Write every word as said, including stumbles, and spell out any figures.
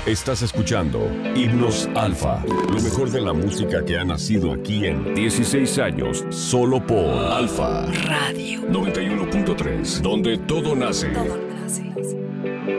Estás escuchando Himnos Alfa, lo mejor de la música que ha nacido aquí en dieciséis años, solo por Alfa Radio noventa y uno punto tres, donde todo nace. Todo nace.